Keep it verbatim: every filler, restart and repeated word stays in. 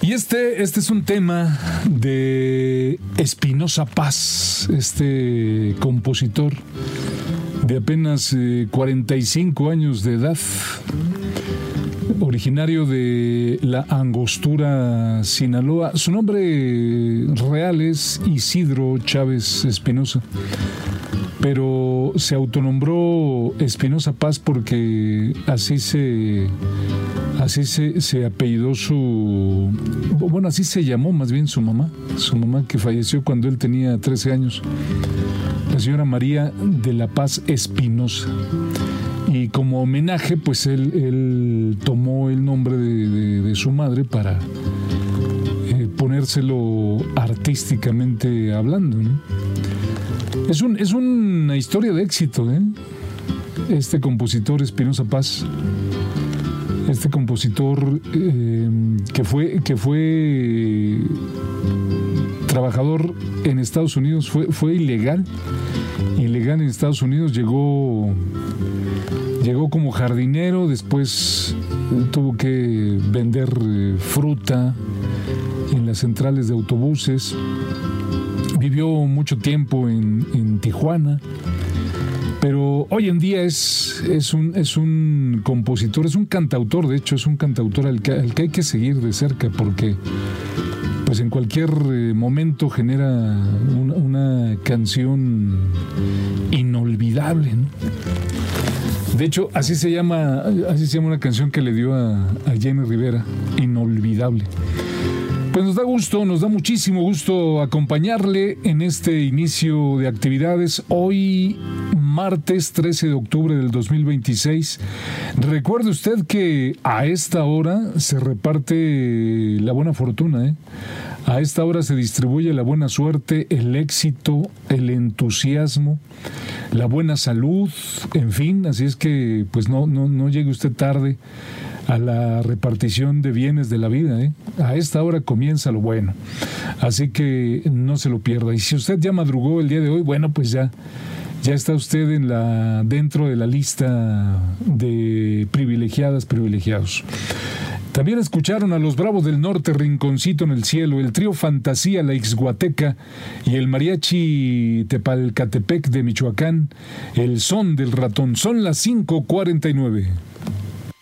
Y este, este es un tema de Espinoza Paz, este compositor de apenas eh, cuarenta y cinco años de edad, originario de La Angostura, Sinaloa. Su nombre real es Isidro Chávez Espinoza, pero se autonombró Espinoza Paz porque así se así se, se apellidó su, bueno, así se llamó más bien su mamá, su mamá que falleció cuando él tenía trece años, la señora María de la Paz Espinoza. Y como homenaje, pues él, él tomó el nombre de, de, de su madre para eh, ponérselo artísticamente hablando, ¿no? Es, un, es una historia de éxito, ¿eh? Este compositor Espinoza Paz, este compositor eh, que fue, que fue trabajador en Estados Unidos, fue, fue ilegal, ilegal en Estados Unidos, llegó... Llegó como jardinero, después tuvo que vender eh, fruta en las centrales de autobuses. Vivió mucho tiempo en, en Tijuana, pero hoy en día es, es, un, es un compositor, es un cantautor, de hecho es un cantautor al que, al que hay que seguir de cerca porque pues en cualquier eh, momento genera una, una canción inolvidable, ¿no? De hecho, así se llama, así se llama una canción que le dio a, a Jenny Rivera, Inolvidable. Pues nos da gusto, nos da muchísimo gusto acompañarle en este inicio de actividades. Hoy, martes trece de octubre del dos mil veintiséis. Recuerde usted que a esta hora se reparte la buena fortuna, ¿eh? A esta hora se distribuye la buena suerte, el éxito, el entusiasmo, la buena salud, en fin, así es que pues no, no, no llegue usted tarde a la repartición de bienes de la vida, ¿eh? A esta hora comienza lo bueno, así que no se lo pierda. Y si usted ya madrugó el día de hoy, bueno, pues ya, ya está usted en la, dentro de la lista de privilegiadas, privilegiados. También escucharon a los Bravos del Norte, Rinconcito en el Cielo, el trío Fantasía, la Ixhuateca y el mariachi Tepalcatepec de Michoacán, el Son del Ratón. Son las cinco cuarenta y nueve.